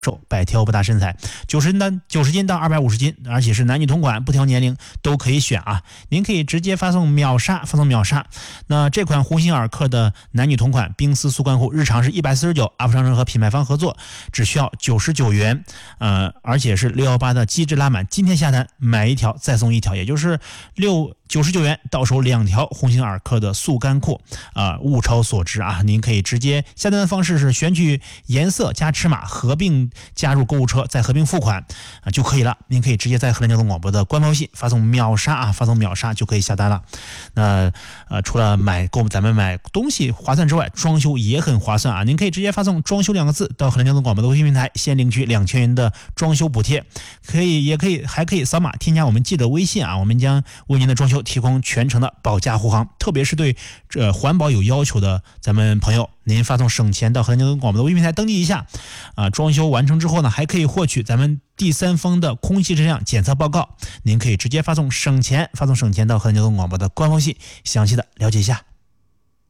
瘦百挑不大身材，90斤到250斤，而且是男女同款，不挑年龄都可以选啊。您可以直接发送秒杀，那这款鸿星尔克的男女同款冰丝速干裤，日常是149，UP商城和品牌方合作，只需要99元，而且是618的机制拉满，今天下单买一条再送一条，也就是99元到手2条鸿星尔克的速干裤，物超所值啊！您可以直接下单的方式是选取颜色加尺码合并加入购物车，再合并付款就可以了。您可以直接在河南交通广播的官方微信发送秒杀就可以下单了。那除了咱们买东西划算之外，装修也很划算啊！您可以直接发送装修2个字到河南交通广播的微信平台，先领取2000元的装修补贴，还可以扫码添加我们记者微信啊，我们将为您的装修提供全程的保驾护航，特别是对环保有要求的咱们朋友，您发送省钱到河南交通广播的微信平台登记一下，装修完成之后呢，还可以获取咱们第三方的空气质量检测报告，您可以直接发送省钱到河南交通广播的官方信，详细的了解一下。